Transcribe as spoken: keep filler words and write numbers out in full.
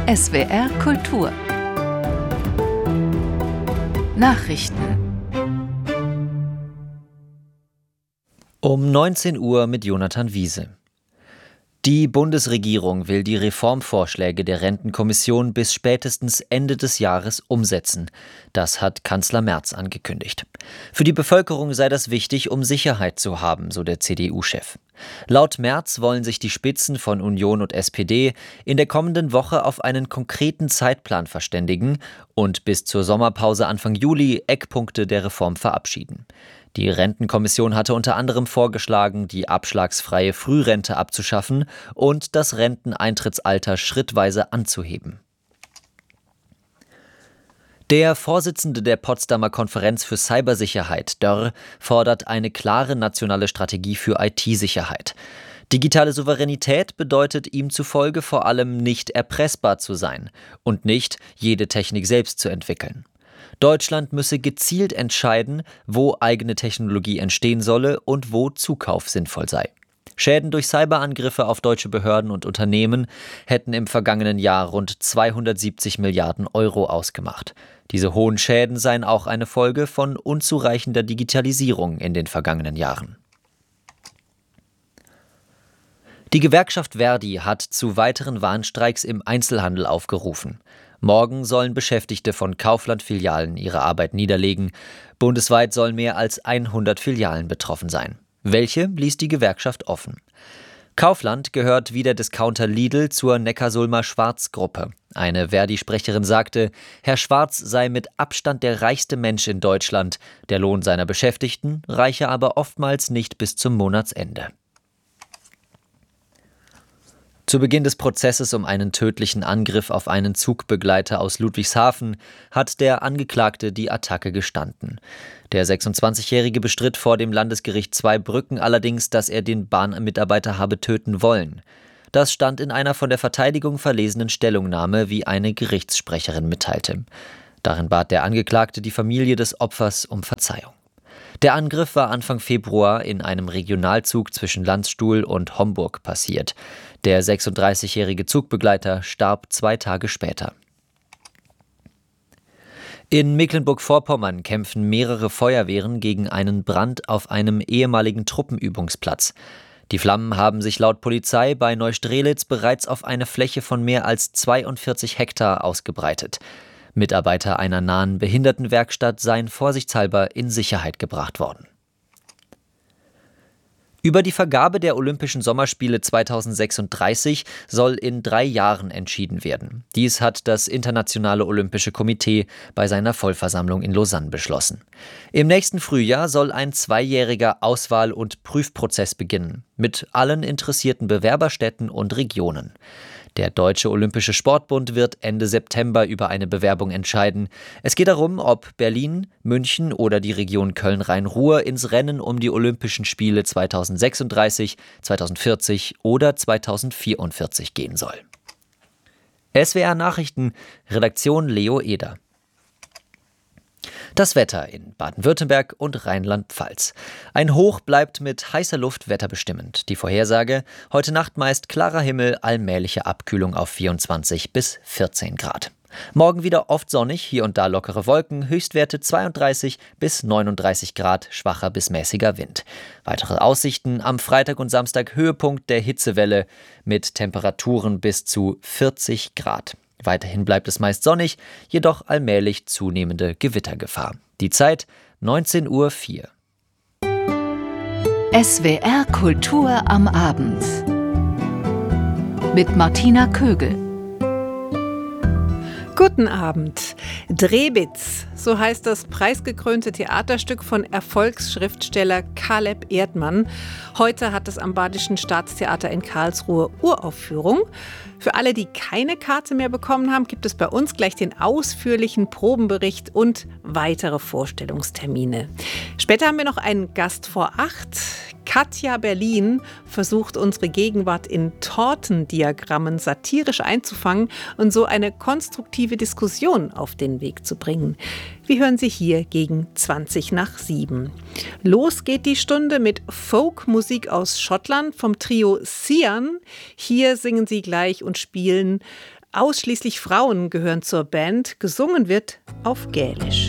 S W R Kultur Nachrichten um neunzehn Uhr mit Jonathan Wiese. Die Bundesregierung will die Reformvorschläge der Rentenkommission bis spätestens Ende des Jahres umsetzen. Das hat Kanzler Merz angekündigt. Für die Bevölkerung sei das wichtig, um Sicherheit zu haben, so der C D U-Chef. Laut Merz wollen sich die Spitzen von Union und S P D in der kommenden Woche auf einen konkreten Zeitplan verständigen und bis zur Sommerpause Anfang Juli Eckpunkte der Reform verabschieden. Die Rentenkommission hatte unter anderem vorgeschlagen, die abschlagsfreie Frührente abzuschaffen und das Renteneintrittsalter schrittweise anzuheben. Der Vorsitzende der Potsdamer Konferenz für Cybersicherheit, Dörr, fordert eine klare nationale Strategie für I T-Sicherheit. Digitale Souveränität bedeutet ihm zufolge vor allem nicht erpressbar zu sein und nicht jede Technik selbst zu entwickeln. Deutschland müsse gezielt entscheiden, wo eigene Technologie entstehen solle und wo Zukauf sinnvoll sei. Schäden durch Cyberangriffe auf deutsche Behörden und Unternehmen hätten im vergangenen Jahr rund zweihundertsiebzig Milliarden Euro ausgemacht. Diese hohen Schäden seien auch eine Folge von unzureichender Digitalisierung in den vergangenen Jahren. Die Gewerkschaft Verdi hat zu weiteren Warnstreiks im Einzelhandel aufgerufen. Morgen sollen Beschäftigte von Kaufland-Filialen ihre Arbeit niederlegen. Bundesweit sollen mehr als hundert Filialen betroffen sein. Welche ließ die Gewerkschaft offen. Kaufland gehört wie der Discounter Lidl zur Neckarsulmer Schwarz-Gruppe. Eine Verdi-Sprecherin sagte, Herr Schwarz sei mit Abstand der reichste Mensch in Deutschland. Der Lohn seiner Beschäftigten reiche aber oftmals nicht bis zum Monatsende. Zu Beginn des Prozesses um einen tödlichen Angriff auf einen Zugbegleiter aus Ludwigshafen hat der Angeklagte die Attacke gestanden. Der sechsundzwanzigjährige bestritt vor dem Landesgericht Zweibrücken allerdings, dass er den Bahnmitarbeiter habe töten wollen. Das stand in einer von der Verteidigung verlesenen Stellungnahme, wie eine Gerichtssprecherin mitteilte. Darin bat der Angeklagte die Familie des Opfers um Verzeihung. Der Angriff war Anfang Februar in einem Regionalzug zwischen Landstuhl und Homburg passiert. Der sechsunddreißigjährige Zugbegleiter starb zwei Tage später. In Mecklenburg-Vorpommern kämpfen mehrere Feuerwehren gegen einen Brand auf einem ehemaligen Truppenübungsplatz. Die Flammen haben sich laut Polizei bei Neustrelitz bereits auf eine Fläche von mehr als zweiundvierzig Hektar ausgebreitet. Mitarbeiter einer nahen Behindertenwerkstatt seien vorsichtshalber in Sicherheit gebracht worden. Über die Vergabe der Olympischen Sommerspiele zweitausendsechsunddreißig soll in drei Jahren entschieden werden. Dies hat das Internationale Olympische Komitee bei seiner Vollversammlung in Lausanne beschlossen. Im nächsten Frühjahr soll ein zweijähriger Auswahl- und Prüfprozess beginnen, mit allen interessierten Bewerberstädten und Regionen. Der Deutsche Olympische Sportbund wird Ende September über eine Bewerbung entscheiden. Es geht darum, ob Berlin, München oder die Region Köln-Rhein-Ruhr ins Rennen um die Olympischen Spiele zweitausendsechsunddreißig, zweitausendvierzig oder zweitausendvierundvierzig gehen soll. S W R Nachrichten, Redaktion Leo Eder. Das Wetter in Baden-Württemberg und Rheinland-Pfalz. Ein Hoch bleibt mit heißer Luft wetterbestimmend. Die Vorhersage: heute Nacht meist klarer Himmel, allmähliche Abkühlung auf vierundzwanzig bis vierzehn Grad. Morgen wieder oft sonnig, hier und da lockere Wolken, Höchstwerte zweiunddreißig bis neununddreißig Grad, schwacher bis mäßiger Wind. Weitere Aussichten: am Freitag und Samstag Höhepunkt der Hitzewelle mit Temperaturen bis zu vierzig Grad. Weiterhin bleibt es meist sonnig, jedoch allmählich zunehmende Gewittergefahr. Die Zeit neunzehn Uhr vier. S W R Kultur am Abend mit Martina Kögel. Guten Abend. Drehbitz, so heißt das preisgekrönte Theaterstück von Erfolgsschriftsteller Kaleb Erdmann. Heute hat es am Badischen Staatstheater in Karlsruhe Uraufführung. Für alle, die keine Karte mehr bekommen haben, gibt es bei uns gleich den ausführlichen Probenbericht und weitere Vorstellungstermine. Später haben wir noch einen Gast vor acht. Katja Berlin versucht, unsere Gegenwart in Tortendiagrammen satirisch einzufangen und so eine konstruktive Diskussion auf den Weg zu bringen. Wir hören sie hier gegen zwanzig nach sieben. Los geht die Stunde mit Folkmusik aus Schottland vom Trio Cian. Hier singen sie gleich und spielen Ausschließlich Frauen gehören zur Band. Gesungen wird auf Gälisch.